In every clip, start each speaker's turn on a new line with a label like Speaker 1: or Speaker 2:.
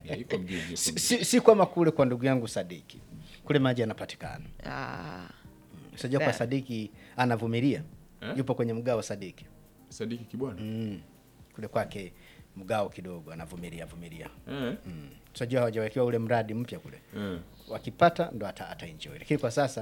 Speaker 1: Iko mjini.
Speaker 2: Si kama kule kwa ndugu yangu Sadiki. Kule maji yanapatikana. Sijua kwa Sadiki anavumilia. Yupo kwenye mgao wa Sadiki.
Speaker 1: Sadiki Kibwana.
Speaker 2: Kule kwake mgao kidogo anavumilia. Sijua hawajawekewa ule mradi mpya kule. Wakipata ndo ata enjoy. Lakini kwa sasa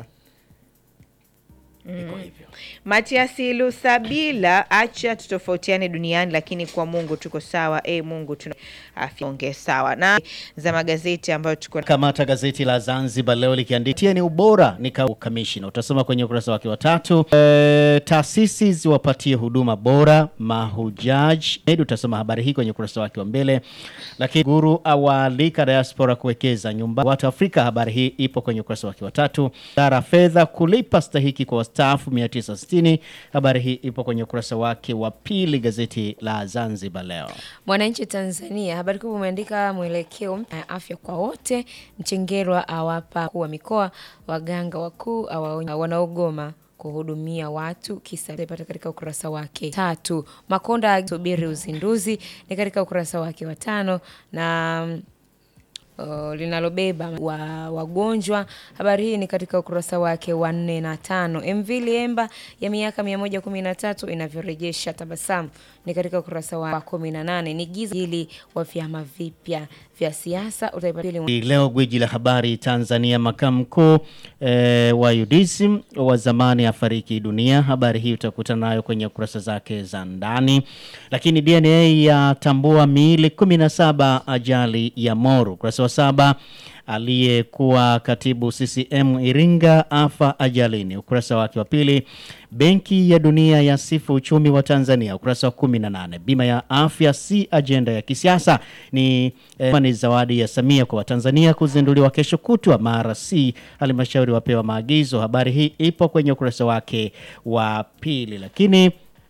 Speaker 2: iko hivyo.
Speaker 3: Matias Lusabila, acha tutofautiane duniani lakini kwa Mungu tuko sawa. Mungu tunaonge sawa. Na za magazeti ambayo tuko
Speaker 2: Kamata gazeti la Zanzibar Leo likiandika ni ubora ni kamishina. Utasoma kwenye ukurasa wake wa 3. Taasisi ziwapatie huduma bora mahujaji. Utasoma habari hii kwenye ukurasa wake wa mbele. Lakini Guru awaalika diaspora kuwekeza nyumba watu Afrika. Habari hii ipo kwenye ukurasa wake wa 3. Wizara fedha kulipa stahiki kwa wastaafu 960. Habari hii ipo kwenye ukurasa wake wa 2 gazeti la Zanzibar Leo.
Speaker 4: Mwananchi Tanzania, habari kubwa umeandika mwelekeo afya kwa wote. Mchengerwa awapa kwa mikoa, waganga wakuu wanaogoma kuhudumia watu kisa ipata katika ukurasa wake 3. Makonda asubiri uzinduzi ni katika ukurasa wake wa 5 na linalobeba wagonjwa. Habari hii ni katika ukurasa wake wa 4 na 5. MV Liemba ya miaka 113 inavyorejesha tabasamu ni katika ukurasa wa 18. Ni giza hili wa vyama vipya vya siasa utaipata
Speaker 2: leo. Gwiji la habari Tanzania, makamu mkuu wa UDSM wa zamani afariki dunia. Habari hii utakutana nayo kwenye kurasa zake za ndani. Lakini DNA yatambua miili 17 ajali ya Moru. Kurasa wa 7, aliyekuwa katibu CCM Iringa afa ajalini. Ukurasa wake wa 2, Benki ya Dunia yasifu uchumi wa Tanzania. Ukurasa wa 18, bima ya afya si ajenda ya kisiasa, ni zawadi ya Samia kwa Tanzania kuzinduliwa kesho kutwa. Mara si halmashauri wapewa maagizo. Habari hii ipo kwenye ukurasa wake wa 2. Lakini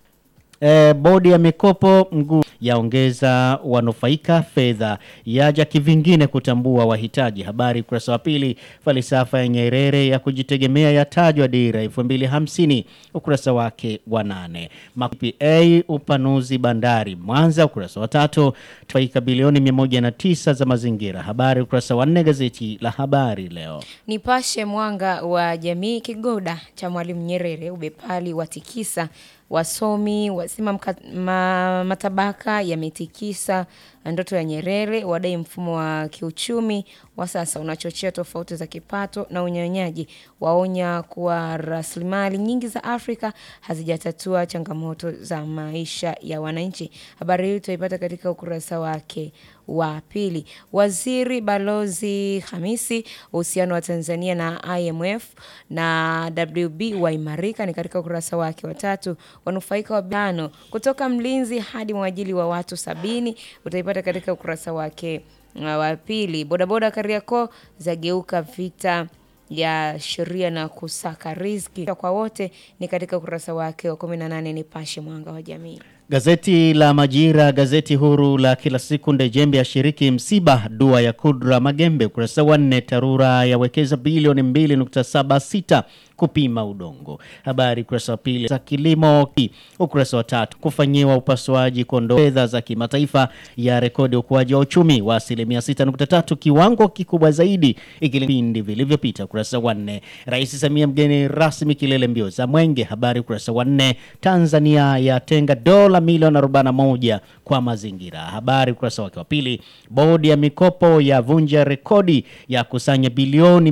Speaker 2: bodi ya mikopo mguu yaongeza wanufaika fedha yaja kivingine kutambua wahitaji. Habari ukurasa wa 2. Falsafa ya Nyerere ya kujitegemea yatajwa dira 2050. Ukurasa wake wa 8. MPA upanuzi bandari Mwanza. Ukurasa wa 3. Faika bilioni 109 za mazingira. Habari ukurasa wa 4 gazeti la Habari Leo.
Speaker 4: Nipashe mwanga wa jamii, kigoda cha Mwalimu Nyerere ubepali watikisa wasomi wasema matabaka yametikisa ndoto ya Nyerere, wadai mfumo wa kiuchumi wa sasa unachochea tofauti za kipato na unyonyaji, waonya kuwa rasilimali nyingi za Afrika hazijatatua changamoto za maisha ya wananchi. Habari hii tuipata katika ukurasa wake wa 2. Waziri Balozi Hamisi, uhusiano wa Tanzania na IMF na WB waimarika ni katika ukurasa wake wa 3. Wanufaika wa bano kutoka mlinzi hadi mwajili wa watu 70 utaipata katika ukurasa wake wa 2. Bodaboda Kariakoo zageuka vita ya sheria na kusaka riziki kwa wote ni katika ukurasa wake wa 18. Nipashe mwanga wa jamii.
Speaker 2: Gazeti la Majira, gazeti huru la kila siku. Ndejembe ashiriki msiba dua ya Kudra Magembe. Ukurasa wa 4. Tarura yawekeza bilioni 2.76 kupima udongo. Habari ukurasa wa 2. Za kilimo. Ukurasa wa 3. Kufanyiwa upasuaji kondoo. Fedha za kimataifa ya rekodi ukuaji wa uchumi wa 6.3, kiwango kikubwa zaidi ikilipindi vilivyopita. Ukurasa wa 4. Rais Samia mgeni rasmi kilele mbio za Mwenge. Habari ukurasa wa 4. Tanzania yatenga dola milioni 41 kwa mazingira. Habari ukurasa wake wa 2. Bodi ya mikopo ya vunja rekodi ya kusanya bilioni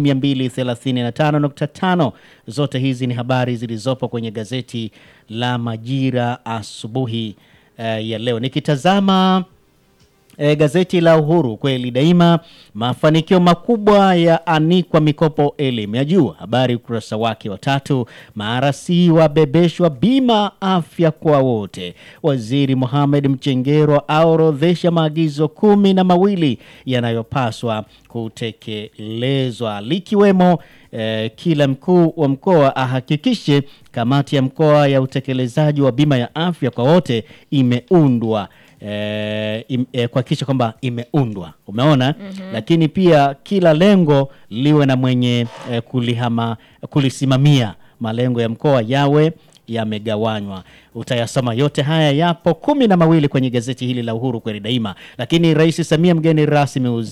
Speaker 2: 235.5. Zote hizi ni habari zilizopo kwenye gazeti la Majira asubuhi ya leo. Nikitazama gazeti la Uhuru, kweli daima, mafanikio makubwa ya anikwa mikopo elimu ya juu. Habari ukurasa wake wa 3. Marasi wabebeshwa bima afya kwa wote. Waziri Mohamed Mchengerwa aorodhesha maagizo 12 yanayopaswa kutekelezwa, likiwemo kila mkuu wa mkoa ahakikishe kamati ya mkoa ya utekelezaji wa bima ya afya kwa wote imeundwa. Kuhakikisha kwamba imeundwa, umeona. Lakini pia kila lengo liwe na mwenye kulisimamia. Malengo ya mkoa yawe yamegawanywa. Utayasoma yote haya, yapo 12 kwenye gazeti hili la Uhuru kweli daima. Lakini Rais Samia mgeni rasmi